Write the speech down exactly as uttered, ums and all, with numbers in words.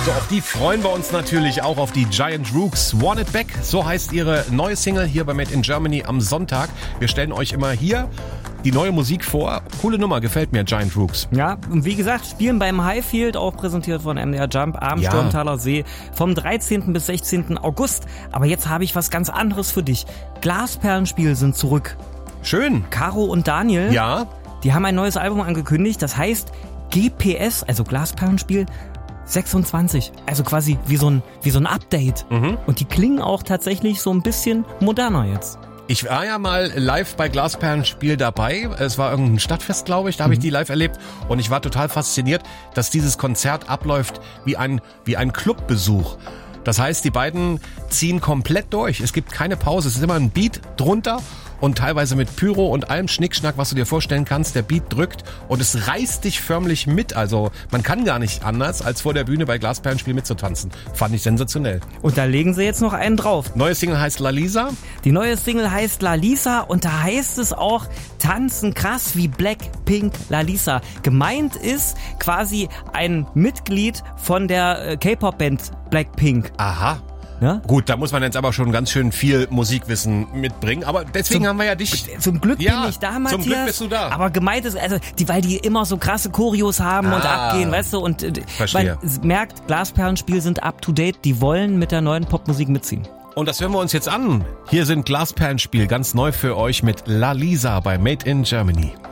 So, auf die freuen wir uns natürlich auch, auf die Giant Rooks. Want It Back, so heißt ihre neue Single hier bei Made in Germany am Sonntag. Wir stellen euch immer hier die neue Musik vor. Coole Nummer, gefällt mir, Giant Rooks. Ja, und wie gesagt, spielen beim Highfield, auch präsentiert von M D R Jump am Ja. Sturmtaler See vom dreizehnten bis sechzehnten August. Aber jetzt habe ich was ganz anderes für dich. Glasperlenspiel sind zurück. Schön. Caro und Daniel, Ja, die haben ein neues Album angekündigt, das heißt G P S, also Glasperlenspiel sechsundzwanzig. Also quasi wie so ein, wie so ein Update. Mhm. Und die klingen auch tatsächlich so ein bisschen moderner jetzt. ich war ja mal live bei Glasperlenspiel dabei. Es war irgendein Stadtfest, glaube ich, da habe ich die live erlebt. Und ich war total fasziniert, dass dieses Konzert abläuft wie ein, wie ein Clubbesuch. Das heißt, die beiden ziehen komplett durch. Es gibt keine Pause. Es ist immer ein Beat drunter und teilweise mit Pyro und allem Schnickschnack, was du dir vorstellen kannst. Der Beat drückt und es reißt dich förmlich mit. Also man kann gar nicht anders, als vor der Bühne bei Glasperlenspiel mitzutanzen. Fand ich sensationell. Und da legen sie jetzt noch einen drauf. Neue Single heißt La Lisa. Die neue Single heißt La Lisa und da heißt es auch tanzen krass wie Blackpink La Lisa. Gemeint ist quasi ein Mitglied von der äh, K-Pop-Band Blackpink. Aha. Ne? Gut, da muss man jetzt aber schon ganz schön viel Musikwissen mitbringen. Aber deswegen Zum- haben wir ja dich. Zum Glück Ja, bin ich da, zum Matthias. Glück bist du da. Aber gemeint ist, also die, weil die immer so krasse Choreos haben und Ah. abgehen, weißt du, und äh, Verstehe. man merkt, Glasperlenspiel sind up to date, die wollen mit der neuen Popmusik mitziehen. Und das hören wir uns jetzt an. Hier sind Glasperlenspiel ganz neu für euch mit La Lisa bei Made in Germany.